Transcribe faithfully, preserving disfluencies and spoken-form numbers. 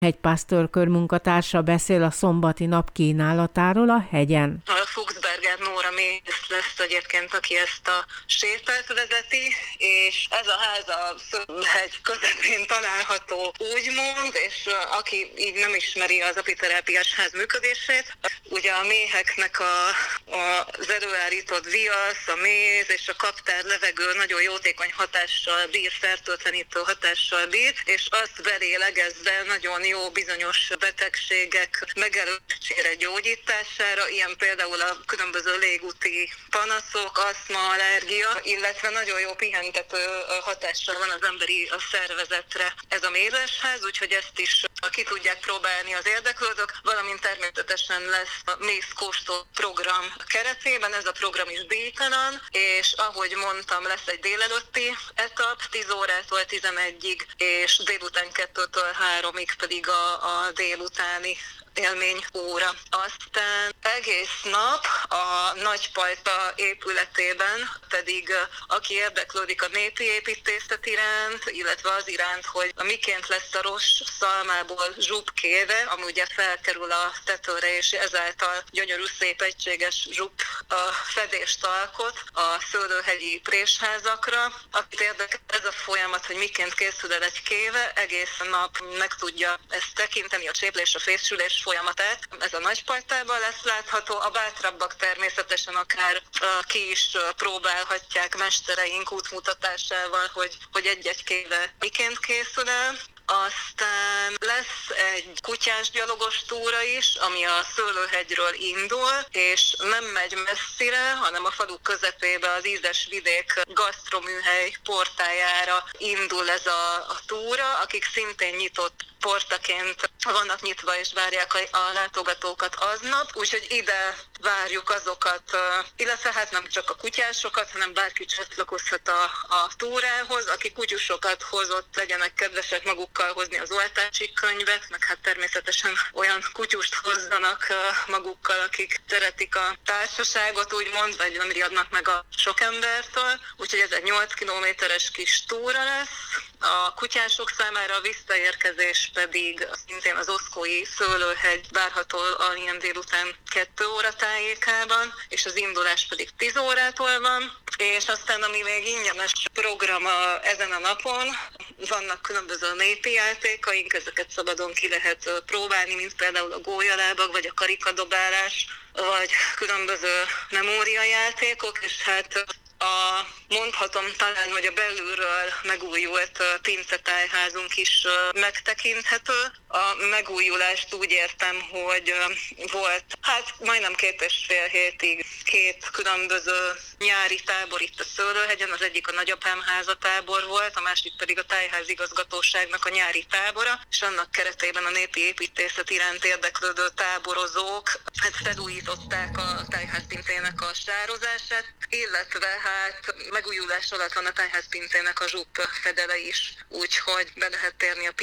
Hegypásztor körmunkatársa beszél a szombati nap kínálatáról a hegyen. A Fuchsberger Nóra Mész lesz egyébként, aki ezt a sétát vezeti, és ez a ház a hegy közepén található, úgymond, és aki így nem ismeri az apiterápiás ház működését, ugye a méheknek a, a, az előállított viasz, a méz és a kaptár levegő nagyon jótékony hatással bír, fertőtlenítő hatással bír, és azt belélegezve nagyon jó bizonyos betegségek megelőzésére, gyógyítására, ilyen például a különböző légúti panaszok, aszma, allergia, illetve nagyon jó pihentető hatással van az emberi a szervezetre ez a mézesház, úgyhogy ezt is ki tudják próbálni az érdeklődők, valamint természetesen lesz a mézkóstoló program keretében, ez a program is díjtalan, és ahogy mondtam, lesz egy délelőtti etap, tíz órától tizenegyig, és délután kettőtől háromig pedig a, a délutáni élmény óra. Aztán egész nap a Nagypajta épületében pedig aki érdeklődik a népi építészet iránt, illetve az iránt, hogy miként lesz a rossz szalmából zsubkéve, ami ugye felkerül a tetőre, és ezáltal gyönyörű, szép, egységes zsub a fedést alkot a szőlőhegyi présházakra. Akit érdekel ez a folyamat, hogy miként készül el egy kéve, egész nap meg tudja ezt tekinteni, a cséplés, a fésülés folyamatát. Ez a Nagypajtában lesz látható, a bátrabbak természetesen akár uh, ki is uh, próbálhatják mestereink útmutatásával, hogy, hogy egy-egy kéve miként készül el. Aztán lesz egy kutyás gyalogos túra is, ami a Szőlőhegyről indul, és nem megy messzire, hanem a falu közepébe az Ízes vidék gasztroműhely portájára indul ez a, a túra, akik szintén nyitott portaként vannak nyitva és várják a, a látogatókat aznap, úgyhogy ide várjuk azokat, illetve hát nem csak a kutyásokat, hanem bárki csatlakozhat a, a túrához, aki kutyusokat hozott, legyenek kedvesek magukkal hozni az oltási könyvet, meg hát természetesen olyan kutyust hozzanak magukkal, akik szeretik a társaságot, úgymond, vagy nem riadnak meg a sok embertől, úgyhogy ez egy nyolc kilométeres kis túra lesz. A kutyások számára a visszaérkezés pedig szintén az Oszkói Szőlőhegy várható ilyen délután kettő óra tájékában, és az indulás pedig tíz órától van. És aztán, ami még ingyenes program a, ezen a napon, vannak különböző népi játékaink, ezeket szabadon ki lehet próbálni, mint például a gólyalábak, vagy a karikadobálás, vagy különböző memóriajátékok, és hát a, mondhatom talán, hogy a belülről megújult pincetájházunk is megtekinthető. A megújulást úgy értem, hogy volt hát majdnem két és fél hétig két különböző nyári tábor itt a Szőlőhegyen, az egyik a Nagyapám háza tábor volt, a másik pedig a tájházigazgatóságnak a nyári tábora, és annak keretében a népi építészet iránt érdeklődő táborozók hát felújították a tájházpincének a sározását, illetve hát megújulás alatt van a tájházpincének a zsub fedele is, úgyhogy be lehet térni a